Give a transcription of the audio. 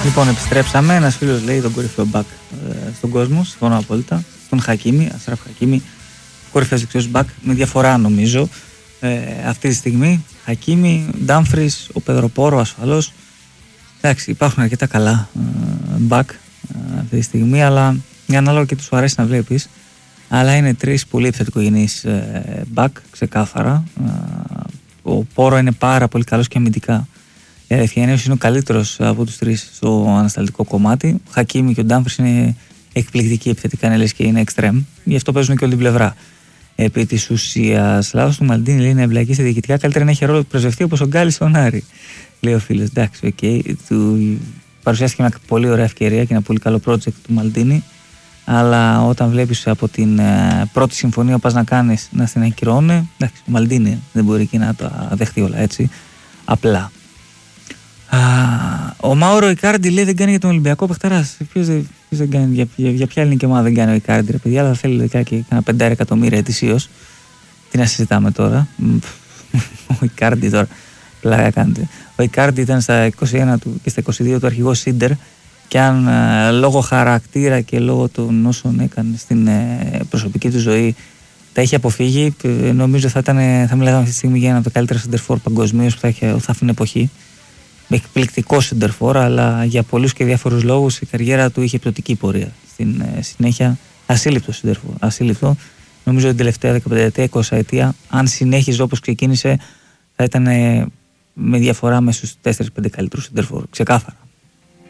Λοιπόν, επιστρέψαμε. Ένας φίλος λέει τον κορυφαίο μπακ στον κόσμο. Συμφωνώ απόλυτα. Τον Χακίμι, Ασράφ Χακίμι. Κορυφαίος δεξιός μπακ. Με διαφορά νομίζω αυτή τη στιγμή. Χακίμι, Ντάμφρις, ο Πεδροπόρο ασφαλώς. Εντάξει, υπάρχουν αρκετά καλά μπακ αυτή τη στιγμή, αλλά ανάλογα και τους αρέσει να βλέπεις. Αλλά είναι τρεις πολύ επιθετικογενείς μπακ, ξεκάθαρα. Ο Πόρο είναι πάρα πολύ καλός και αμυντικά. Η αλήθεια είναι ο καλύτερος από τους τρεις στο ανασταλτικό κομμάτι. Ο Χακίμι και ο Ντάμφρις είναι εκπληκτικοί επιθετικά, είναι λες και είναι εξτρέμ. Γι' αυτό παίζουν και όλη την πλευρά. Επί της ουσίας, λάθος του Μαλντίνη λέει να εμπλακεί σε διοικητικά. Καλύτερα να έχει ρόλο του πρεσβευτή όπως ο Γκάλης στον Άρη. Λέει ο φίλος. Εντάξει, okay. Του παρουσιάστηκε μια πολύ ωραία ευκαιρία και ένα πολύ καλό project του Μαλντίνη. Αλλά όταν βλέπεις από την πρώτη συμφωνία που πας να κάνεις να στην ακυρώνει, εντάξει, ο Μαλντίνη δεν μπορεί εκεί να τα δεχτεί όλα έτσι απλά. Ο Μάουρο Ικάρντι λέει δεν κάνει για τον Ολυμπιακό παιχταράς. Ποιος δεν κάνει, για ποια ελληνική ομάδα δεν κάνει ο Ικάρντι, ρε παιδιά, αλλά θέλει και κάνα 5 εκατομμύρια ετησίως. Τι να συζητάμε τώρα. Ο Ικάρντι τώρα, πλάκα κάνετε. Ο Ικάρντι ήταν στα 21 του και στα 22 του αρχηγός Σίντερ, και αν λόγω χαρακτήρα και λόγω των όσων έκανε στην προσωπική του ζωή τα είχε αποφύγει, νομίζω θα μιλάγαμε αυτή τη στιγμή για ένα από τα καλύτερα σεντερφόρ παγκοσμίως που θα άφηνε εποχή. Εκπληκτικό σεντερφόρ, αλλά για πολλούς και διάφορους λόγους η καριέρα του είχε πτωτική πορεία. Στην συνέχεια, ασύλληπτο σεντερφόρ. Ασύλληπτο. Νομίζω την τελευταία 15 ετία, 20 ετία, αν συνέχιζε όπως ξεκίνησε, θα ήταν με διαφορά με στους 4-5 καλύτερους σεντερφόρ. Ξεκάθαρα.